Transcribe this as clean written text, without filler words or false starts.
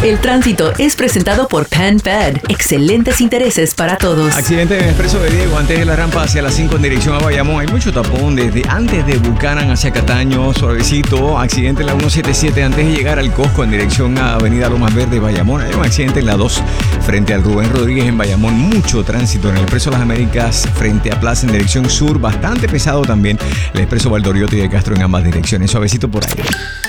El tránsito es presentado por PenFed. Excelentes intereses para todos. Accidente en el expreso de Diego antes de la rampa hacia las 5 en dirección a Bayamón. Hay mucho tapón desde antes de Buchanan hacia Cataño, suavecito. Accidente en la 177 antes de llegar al Costco en dirección a Avenida Lomas Verdes, Bayamón. Hay un accidente en la 2 frente al Rubén Rodríguez en Bayamón. Mucho tránsito en el expreso Las Américas frente a Plaza en dirección sur. Bastante pesado también el expreso Valdoriotti de Castro en ambas direcciones. Suavecito por ahí.